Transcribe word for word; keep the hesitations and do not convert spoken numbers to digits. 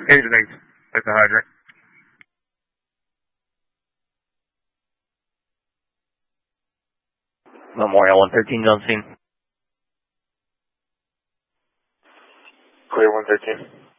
location is at the hydrant. Memorial one thirteen, on scene. Clear one thirteen.